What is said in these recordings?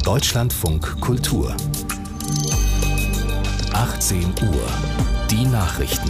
Deutschlandfunk Kultur 18 Uhr. Die Nachrichten.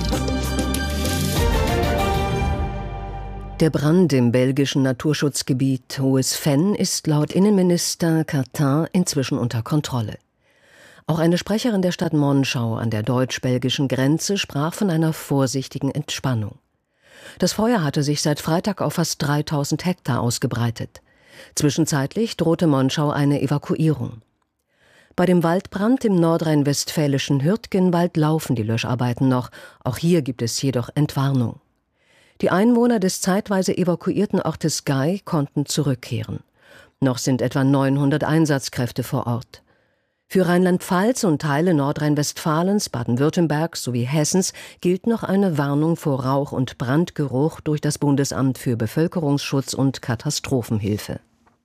Der Brand im belgischen Naturschutzgebiet Hohes Venn ist laut Innenminister Cartin inzwischen unter Kontrolle. Auch eine Sprecherin der Stadt Monschau an der deutsch-belgischen Grenze sprach von einer vorsichtigen Entspannung. Das Feuer hatte sich seit Freitag auf fast 3000 Hektar ausgebreitet. Zwischenzeitlich drohte Monschau eine Evakuierung. Bei dem Waldbrand im nordrhein-westfälischen Hürtgenwald laufen die Löscharbeiten noch. Auch hier gibt es jedoch Entwarnung. Die Einwohner des zeitweise evakuierten Ortes Gay konnten zurückkehren. Noch sind etwa 900 Einsatzkräfte vor Ort. Für Rheinland-Pfalz und Teile Nordrhein-Westfalens, Baden-Württembergs sowie Hessens gilt noch eine Warnung vor Rauch- und Brandgeruch durch das Bundesamt für Bevölkerungsschutz und Katastrophenhilfe.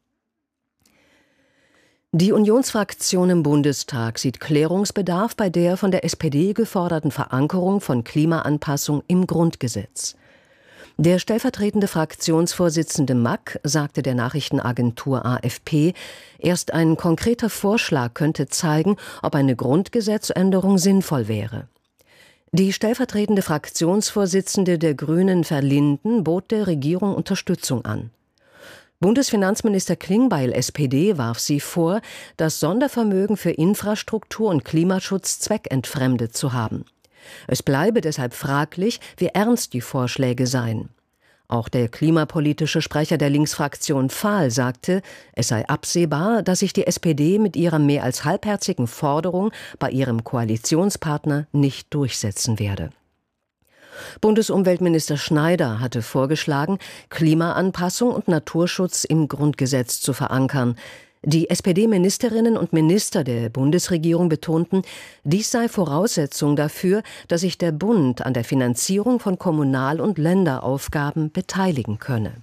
Die Unionsfraktion im Bundestag sieht Klärungsbedarf bei der von der SPD geforderten Verankerung von Klimaanpassung im Grundgesetz. Der stellvertretende Fraktionsvorsitzende Mack sagte der Nachrichtenagentur AFP, erst ein konkreter Vorschlag könnte zeigen, ob eine Grundgesetzänderung sinnvoll wäre. Die stellvertretende Fraktionsvorsitzende der Grünen Verlinden bot der Regierung Unterstützung an. Bundesfinanzminister Klingbeil, SPD, warf sie vor, das Sondervermögen für Infrastruktur und Klimaschutz zweckentfremdet zu haben. Es bleibe deshalb fraglich, wie ernst die Vorschläge seien. Auch der klimapolitische Sprecher der Linksfraktion Fahl sagte, es sei absehbar, dass sich die SPD mit ihrer mehr als halbherzigen Forderung bei ihrem Koalitionspartner nicht durchsetzen werde. Bundesumweltminister Schneider hatte vorgeschlagen, Klimaanpassung und Naturschutz im Grundgesetz zu verankern. Die SPD-Ministerinnen und Minister der Bundesregierung betonten, dies sei Voraussetzung dafür, dass sich der Bund an der Finanzierung von Kommunal- und Länderaufgaben beteiligen könne.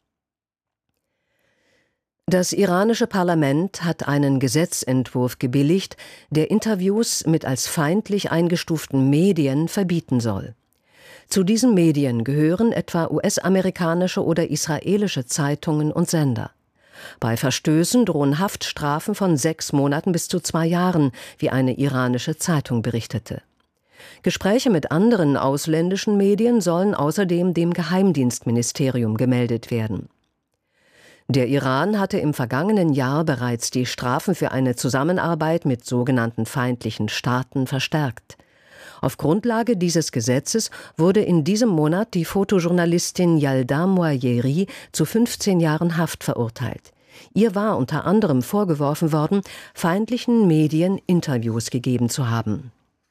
Das iranische Parlament hat einen Gesetzentwurf gebilligt, der Interviews mit als feindlich eingestuften Medien verbieten soll. Zu diesen Medien gehören etwa US-amerikanische oder israelische Zeitungen und Sender. Bei Verstößen drohen Haftstrafen von 6 Monaten bis zu 2 Jahren, wie eine iranische Zeitung berichtete. Gespräche mit anderen ausländischen Medien sollen außerdem dem Geheimdienstministerium gemeldet werden. Der Iran hatte im vergangenen Jahr bereits die Strafen für eine Zusammenarbeit mit sogenannten feindlichen Staaten verstärkt. Auf Grundlage dieses Gesetzes wurde in diesem Monat die Fotojournalistin Yalda Moayeri zu 15 Jahren Haft verurteilt. Ihr war unter anderem vorgeworfen worden, feindlichen Medien Interviews gegeben zu haben.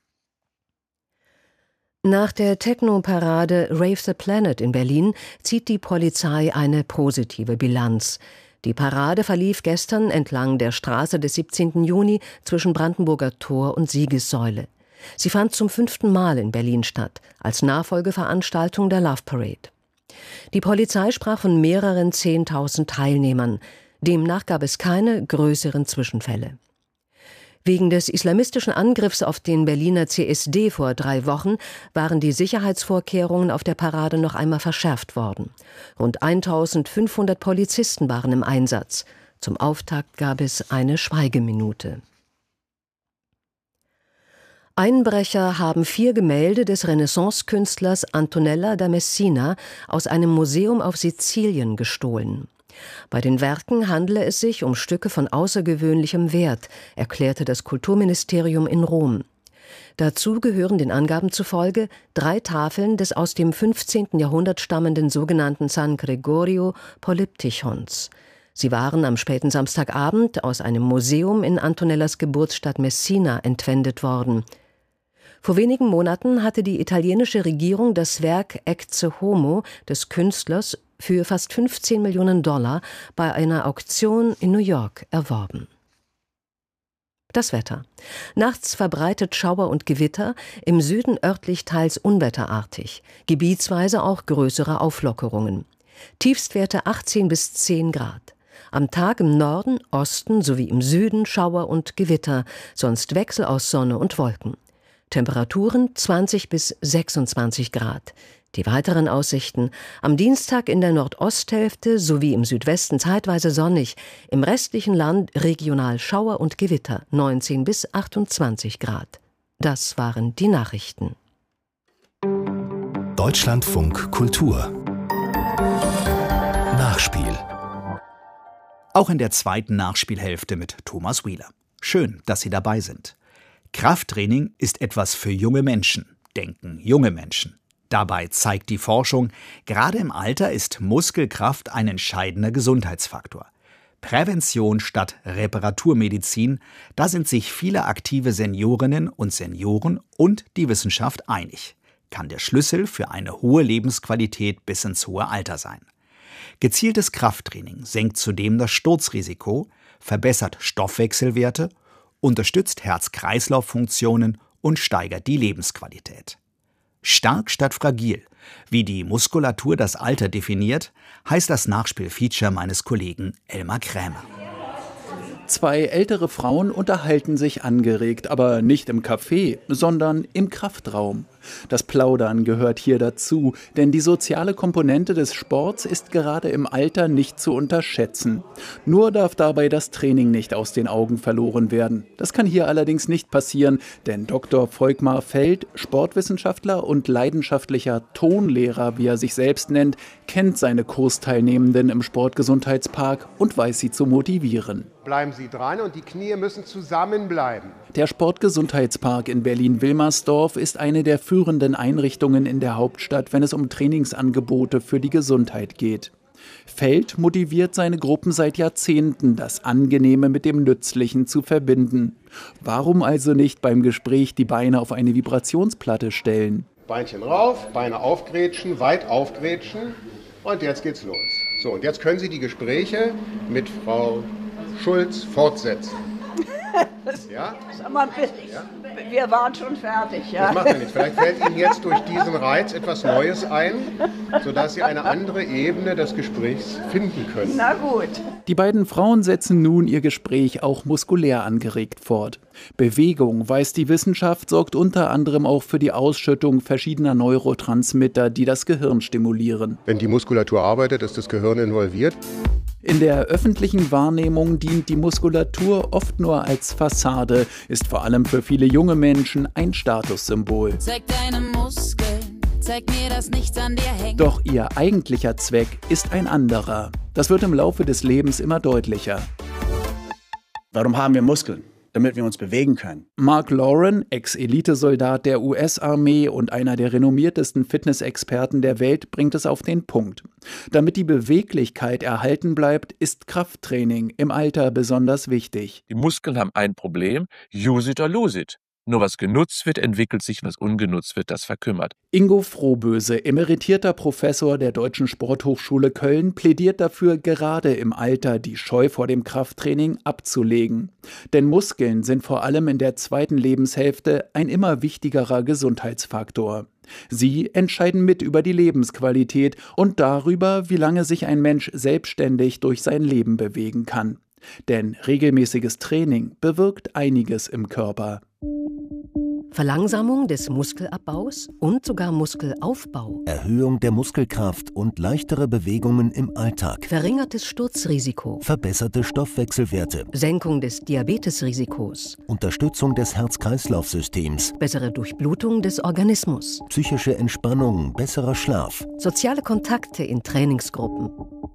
Nach der Techno-Parade Rave the Planet in Berlin zieht die Polizei eine positive Bilanz. Die Parade verlief gestern entlang der Straße des 17. Juni zwischen Brandenburger Tor und Siegessäule. Sie fand zum 5. Mal in Berlin statt, als Nachfolgeveranstaltung der Love Parade. Die Polizei sprach von mehreren 10.000 Teilnehmern. Demnach gab es keine größeren Zwischenfälle. Wegen des islamistischen Angriffs auf den Berliner CSD vor 3 Wochen waren die Sicherheitsvorkehrungen auf der Parade noch einmal verschärft worden. Rund 1.500 Polizisten waren im Einsatz. Zum Auftakt gab es eine Schweigeminute. Einbrecher haben 4 Gemälde des Renaissance-Künstlers Antonella da Messina aus einem Museum auf Sizilien gestohlen. Bei den Werken handele es sich um Stücke von außergewöhnlichem Wert, erklärte das Kulturministerium in Rom. Dazu gehören den Angaben zufolge 3 Tafeln des aus dem 15. Jahrhundert stammenden sogenannten San Gregorio Polyptychons. Sie waren am späten Samstagabend aus einem Museum in Antonellas Geburtsstadt Messina entwendet worden. Vor wenigen Monaten hatte die italienische Regierung das Werk Ecce Homo des Künstlers für fast $15 Millionen bei einer Auktion in New York erworben. Das Wetter. Nachts verbreitet Schauer und Gewitter, im Süden örtlich teils unwetterartig, gebietsweise auch größere Auflockerungen. Tiefstwerte 18 bis 10 Grad. Am Tag im Norden, Osten sowie im Süden Schauer und Gewitter, sonst Wechsel aus Sonne und Wolken. Temperaturen 20 bis 26 Grad. Die weiteren Aussichten: am Dienstag in der Nordosthälfte sowie im Südwesten zeitweise sonnig, im restlichen Land regional Schauer und Gewitter, 19 bis 28 Grad. Das waren die Nachrichten. Deutschlandfunk Kultur Nachspiel. Auch in der zweiten Nachspielhälfte mit Thomas Wheeler. Schön, dass Sie dabei sind. Krafttraining ist etwas für junge Menschen, denken junge Menschen. Dabei zeigt die Forschung, gerade im Alter ist Muskelkraft ein entscheidender Gesundheitsfaktor. Prävention statt Reparaturmedizin, da sind sich viele aktive Seniorinnen und Senioren und die Wissenschaft einig. Kann der Schlüssel für eine hohe Lebensqualität bis ins hohe Alter sein. Gezieltes Krafttraining senkt zudem das Sturzrisiko, verbessert Stoffwechselwerte, unterstützt Herz-Kreislauf-Funktionen und steigert die Lebensqualität. Stark statt fragil, wie die Muskulatur das Alter definiert, heißt das Nachspielfeature meines Kollegen Elmar Krämer. Zwei ältere Frauen unterhalten sich angeregt, aber nicht im Café, sondern im Kraftraum. Das Plaudern gehört hier dazu, denn die soziale Komponente des Sports ist gerade im Alter nicht zu unterschätzen. Nur darf dabei das Training nicht aus den Augen verloren werden. Das kann hier allerdings nicht passieren, denn Dr. Volkmar Feld, Sportwissenschaftler und leidenschaftlicher Tonlehrer, wie er sich selbst nennt, kennt seine Kursteilnehmenden im Sportgesundheitspark und weiß sie zu motivieren. Bleiben Sie dran und die Knie müssen zusammenbleiben. Der Sportgesundheitspark in Berlin-Wilmersdorf ist eine der führenden Einrichtungen in der Hauptstadt, wenn es um Trainingsangebote für die Gesundheit geht. Feld motiviert seine Gruppen seit Jahrzehnten, das Angenehme mit dem Nützlichen zu verbinden. Warum also nicht beim Gespräch die Beine auf eine Vibrationsplatte stellen? Beinchen rauf, Beine aufgrätschen, weit aufgrätschen und jetzt geht's los. So, und jetzt können Sie die Gespräche mit Frau Schulz fortsetzen. Ja? Sag mal, wir waren schon fertig. Ja? Das macht ja nichts. Vielleicht fällt Ihnen jetzt durch diesen Reiz etwas Neues ein, sodass Sie eine andere Ebene des Gesprächs finden können. Na gut. Die beiden Frauen setzen nun ihr Gespräch auch muskulär angeregt fort. Bewegung, weiß die Wissenschaft, sorgt unter anderem auch für die Ausschüttung verschiedener Neurotransmitter, die das Gehirn stimulieren. Wenn die Muskulatur arbeitet, ist das Gehirn involviert. In der öffentlichen Wahrnehmung dient die Muskulatur oft nur als Fassade, ist vor allem für viele junge Menschen ein Statussymbol. Zeig deine Muskeln, zeig mir, dass nichts an dir hängt. Doch ihr eigentlicher Zweck ist ein anderer. Das wird im Laufe des Lebens immer deutlicher. Warum haben wir Muskeln? Damit wir uns bewegen können. Mark Lauren, Ex-Elitesoldat der US-Armee und einer der renommiertesten Fitnessexperten der Welt, bringt es auf den Punkt. Damit die Beweglichkeit erhalten bleibt, ist Krafttraining im Alter besonders wichtig. Die Muskeln haben ein Problem, use it or lose it. Nur was genutzt wird, entwickelt sich, was ungenutzt wird, das verkümmert. Ingo Frohböse, emeritierter Professor der Deutschen Sporthochschule Köln, plädiert dafür, gerade im Alter die Scheu vor dem Krafttraining abzulegen. Denn Muskeln sind vor allem in der zweiten Lebenshälfte ein immer wichtigerer Gesundheitsfaktor. Sie entscheiden mit über die Lebensqualität und darüber, wie lange sich ein Mensch selbstständig durch sein Leben bewegen kann. Denn regelmäßiges Training bewirkt einiges im Körper. Verlangsamung des Muskelabbaus und sogar Muskelaufbau. Erhöhung der Muskelkraft und leichtere Bewegungen im Alltag. Verringertes Sturzrisiko. Verbesserte Stoffwechselwerte. Senkung des Diabetesrisikos. Unterstützung des Herz-Kreislauf-Systems. Bessere Durchblutung des Organismus. Psychische Entspannung, besserer Schlaf. Soziale Kontakte in Trainingsgruppen.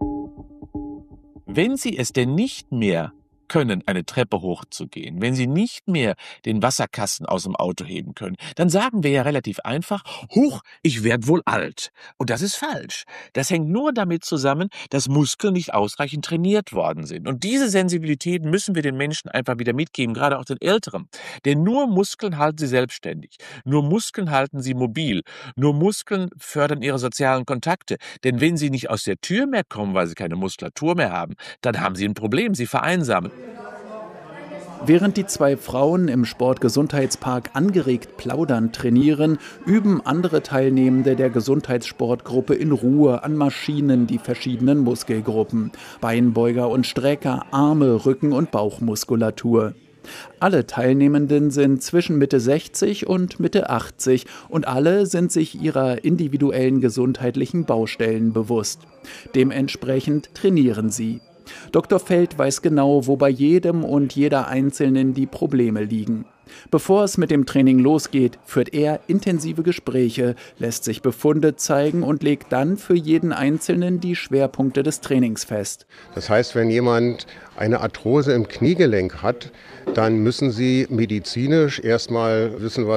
Wenn Sie es denn nicht mehr können, eine Treppe hochzugehen, wenn Sie nicht mehr den Wasserkasten aus dem Auto heben können, dann sagen wir ja relativ einfach, huch, ich werde wohl alt. Und das ist falsch. Das hängt nur damit zusammen, dass Muskeln nicht ausreichend trainiert worden sind. Und diese Sensibilität müssen wir den Menschen einfach wieder mitgeben, gerade auch den Älteren. Denn nur Muskeln halten sie selbstständig. Nur Muskeln halten sie mobil. Nur Muskeln fördern ihre sozialen Kontakte. Denn wenn sie nicht aus der Tür mehr kommen, weil sie keine Muskulatur mehr haben, dann haben sie ein Problem, sie vereinsamen. Während die zwei Frauen im Sportgesundheitspark angeregt plaudern trainieren, üben andere Teilnehmende der Gesundheitssportgruppe in Ruhe an Maschinen die verschiedenen Muskelgruppen. Beinbeuger und Strecker, Arme, Rücken- und Bauchmuskulatur. Alle Teilnehmenden sind zwischen Mitte 60 und Mitte 80 und alle sind sich ihrer individuellen gesundheitlichen Baustellen bewusst. Dementsprechend trainieren sie. Dr. Feld weiß genau, wo bei jedem und jeder Einzelnen die Probleme liegen. Bevor es mit dem Training losgeht, führt er intensive Gespräche, lässt sich Befunde zeigen und legt dann für jeden Einzelnen die Schwerpunkte des Trainings fest. Das heißt, wenn jemand eine Arthrose im Kniegelenk hat, dann müssen Sie medizinisch erstmal wissen,